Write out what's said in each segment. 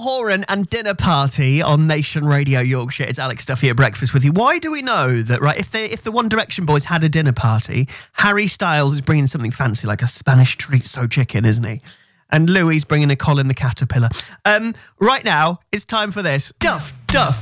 Horan and Dinner Party on Nation Radio Yorkshire. It's Alex Duffy at breakfast with you. Why do we know that, right, if the One Direction boys had a dinner party, Harry Styles is bringing something fancy like a Spanish chorizo chicken, isn't he? And Louis bringing a Colin the Caterpillar. Right now, it's time for this. Duff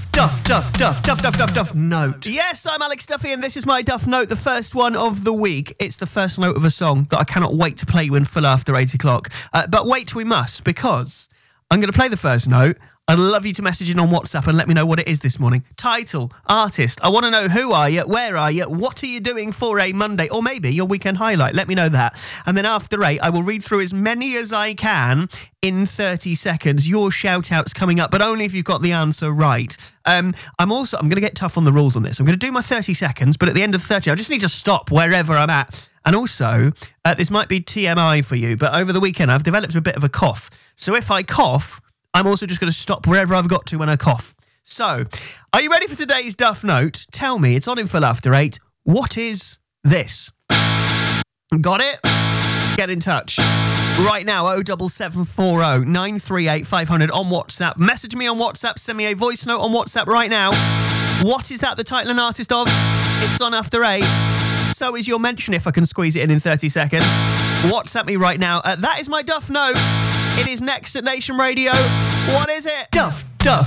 note. Yes, I'm Alex Duffy, and this is my Duff note, the first one of the week. It's the first note of a song that I cannot wait to play you in full after 8 o'clock. But wait, we must, because I'm going to play the first note. I'd love you to message in on WhatsApp and let me know what it is this morning. Title, artist. I want to know who are you, where are you, what are you doing for a Monday, or maybe your weekend highlight. Let me know that. And then after 8, I will read through as many as I can in 30 seconds. Your shout-outs coming up, but only if you've got the answer right. I'm going to get tough on the rules on this. I'm going to do my 30 seconds, but at the end of 30, I just need to stop wherever I'm at. And also, this might be TMI for you, but over the weekend, I've developed a bit of a cough. So if I cough, I'm also just going to stop wherever I've got to when I cough. So, are you ready for today's Duff Note? Tell me, it's on in full after 8. What is this? Got it? Get in touch. Right now, 07740 938 500 on WhatsApp. Message me on WhatsApp, send me a voice note on WhatsApp right now. What is that the title and artist of? It's on after 8. So is your mention if I can squeeze it in 30 seconds. WhatsApp me right now. That is my Duff Note. It is next at Nation Radio. What is it? Duff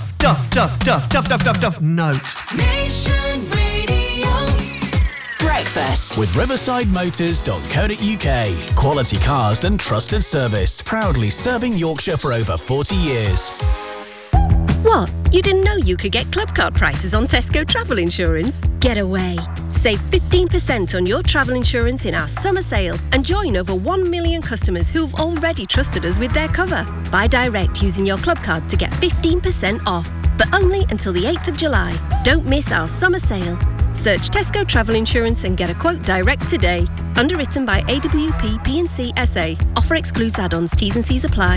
note. Nation Radio. Breakfast with riverside-motors.co.uk. Quality cars and trusted service. Proudly serving Yorkshire for over 40 years. What? You didn't know you could get club card prices on Tesco travel insurance? Get away. Save 15% on your travel insurance in our summer sale and join over 1 million customers who've already trusted us with their cover. Buy direct using your club card to get 15% off, but only until the 8th of July. Don't miss our summer sale. Search Tesco Travel Insurance and get a quote direct today. Underwritten by AWP P&C SA. Offer excludes add-ons. T's and C's apply.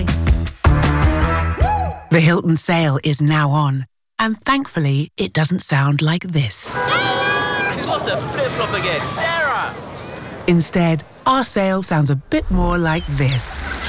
The Hilton sale is now on, and thankfully, it doesn't sound like this. She's lost her flip-flop again, Sarah! Instead, our sale sounds a bit more like this.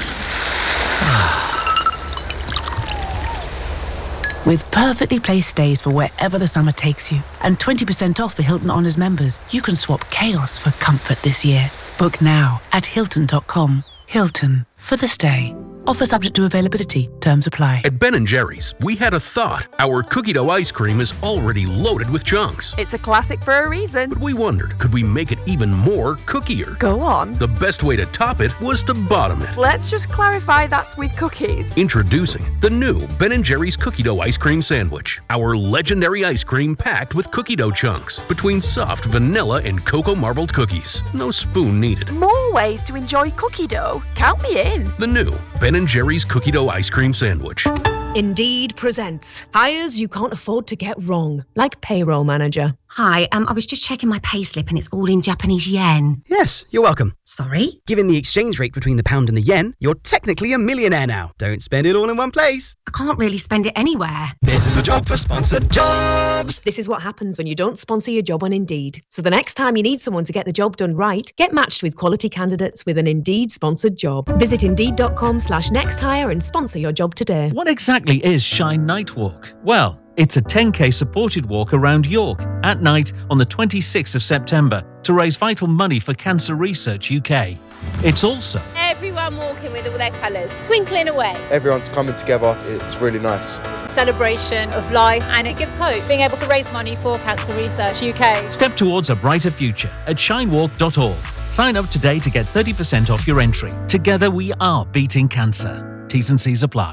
With perfectly placed stays for wherever the summer takes you, and 20% off for Hilton Honors members, you can swap chaos for comfort this year. Book now at Hilton.com. Hilton, for the stay. Offer subject to availability. Terms apply. At Ben & Jerry's, we had a thought. Our cookie dough ice cream is already loaded with chunks. It's a classic for a reason. But we wondered, could we make it even more cookier? Go on. The best way to top it was to bottom it. Let's just clarify that's with cookies. Introducing the new Ben & Jerry's cookie dough ice cream sandwich. Our legendary ice cream packed with cookie dough chunks between soft vanilla and cocoa marbled cookies. No spoon needed. More ways to enjoy cookie dough. Count me in. The new Ben & Jerry's cookie dough ice cream sandwich. Indeed presents hires you can't afford to get wrong, like payroll manager. Hi, I was just checking my payslip and it's all in Japanese yen. Yes, you're welcome. Sorry? Given the exchange rate between the pound and the yen, you're technically a millionaire now. Don't spend it all in one place. I can't really spend it anywhere. This is a job for sponsored jobs. This is what happens when you don't sponsor your job on Indeed. So the next time you need someone to get the job done right, get matched with quality candidates with an Indeed sponsored job. Visit Indeed.com/nexthire and sponsor your job today. What exactly is Shine Night Walk? Well, it's a 10k supported walk around York at night on the 26th of September to raise vital money for Cancer Research UK. It's also everyone walking with all their colours, twinkling away. Everyone's coming together, it's really nice. It's a celebration of life and it gives hope, being able to raise money for Cancer Research UK. Step towards a brighter future at shinewalk.org. Sign up today to get 30% off your entry. Together we are beating cancer. T's and C's apply.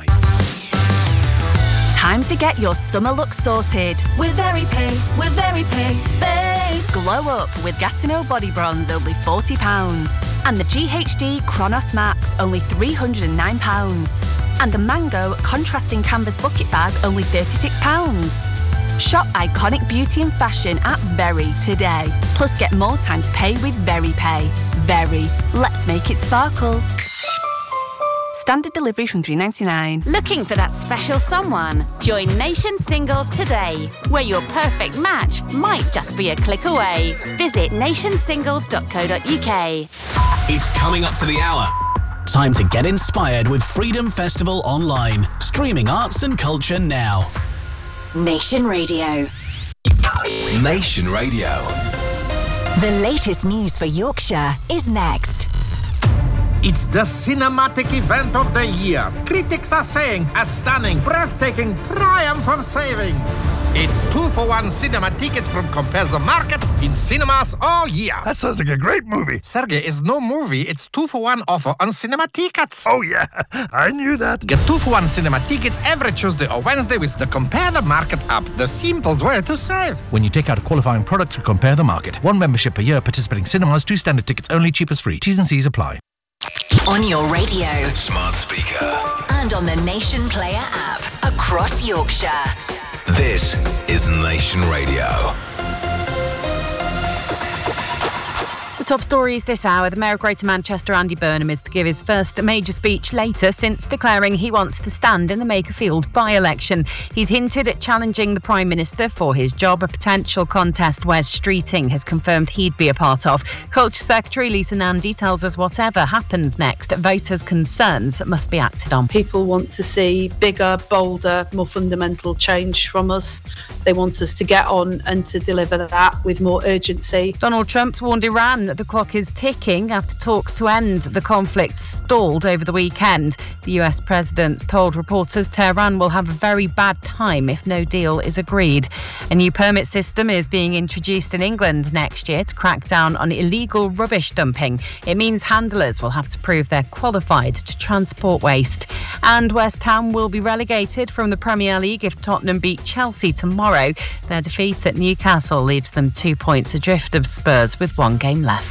Time to get your summer look sorted. With VeryPay, babe. Glow up with Gatineau Body Bronze, only £40. And the GHD Chronos Max, only £309. And the Mango Contrasting Canvas Bucket Bag, only £36. Shop iconic beauty and fashion at Very today. Plus get more time to pay with VeryPay. Very. Let's make it sparkle. Standard delivery from $3.99. Looking for that special someone? Join Nation Singles today, where your perfect match might just be a click away. Visit nationsingles.co.uk. It's coming up to the hour. Time to get inspired with Freedom Festival Online. Streaming arts and culture now. Nation Radio. Nation Radio. The latest news for Yorkshire is next. It's the cinematic event of the year. Critics are saying a stunning, breathtaking triumph of savings. It's 2-for-1 cinema tickets from Compare the Market in cinemas all year. That sounds like a great movie. Sergey, it's no movie. It's 2-for-1 offer on cinema tickets. Oh, yeah. I knew that. Get 2-for-1 cinema tickets every Tuesday or Wednesday with the Compare the Market app. The simplest way to save. When you take out a qualifying product to Compare the Market. 1 membership per year, participating cinemas, 2 standard tickets only, cheapest free. T's and C's apply. On your radio. Smart speaker. And on the Nation Player app. Across Yorkshire. This is Nation Radio. The top stories this hour. The Mayor of Greater Manchester, Andy Burnham, is to give his first major speech later since declaring he wants to stand in the Makerfield by-election. He's hinted at challenging the Prime Minister for his job, a potential contest Wes Streeting has confirmed he'd be a part of. Culture Secretary Lisa Nandy tells us whatever happens next, voters' concerns must be acted on. People want to see bigger, bolder, more fundamental change from us. They want us to get on and to deliver that with more urgency. Donald Trump's warned Iran the clock is ticking after talks to end the conflict stalled over the weekend. The US president's told reporters Tehran will have a very bad time if no deal is agreed. A new permit system is being introduced in England next year to crack down on illegal rubbish dumping. It means handlers will have to prove they're qualified to transport waste. And West Ham will be relegated from the Premier League if Tottenham beat Chelsea tomorrow. Their defeat at Newcastle leaves them 2 points adrift of Spurs with 1 game left.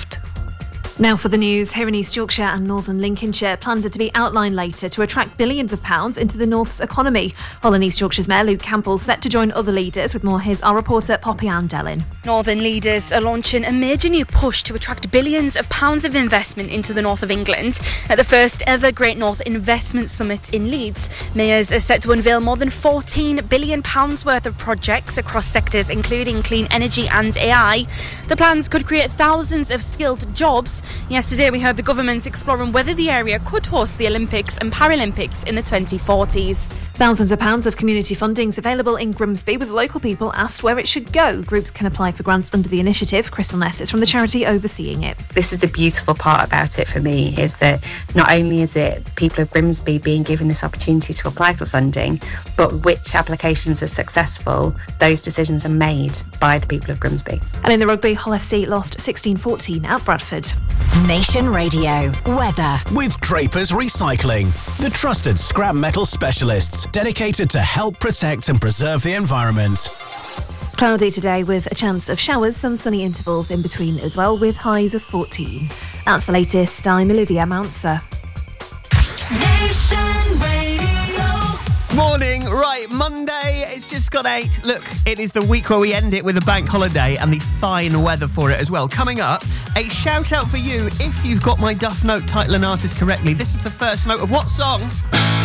Now for the news. Here in East Yorkshire and Northern Lincolnshire, plans are to be outlined later to attract billions of pounds into the North's economy. Hull and East Yorkshire's Mayor Luke Campbell set to join other leaders. With more, here's our reporter Poppy Ann Dellin. Northern leaders are launching a major new push to attract billions of pounds of investment into the north of England. At the first ever Great North Investment Summit in Leeds, mayors are set to unveil more than £14 billion worth of projects across sectors including clean energy and AI. The plans could create thousands of skilled jobs. Yesterday we heard the government's exploring whether the area could host the Olympics and Paralympics in the 2040s. Thousands of pounds of community funding is available in Grimsby, with local people asked where it should go. Groups can apply for grants under the initiative. Crystal Ness is from the charity overseeing it. This is the beautiful part about it for me, is that not only is it people of Grimsby being given this opportunity to apply for funding, but which applications are successful, those decisions are made by the people of Grimsby. And in the rugby, Hull FC lost 16-14 at Bradford. Nation Radio. Weather. With Draper's Recycling, the trusted scrap metal specialists dedicated to help protect and preserve the environment. Cloudy today with a chance of showers, some sunny intervals in between as well, with highs of 14. That's the latest. I'm Olivia Mounser. Morning. Right, Monday, it's just got 8. Look, it is the week where we end it with a bank holiday and the fine weather for it as well. Coming up, a shout out for you if you've got my Duff Note title and artist correctly. This is the first note of what song?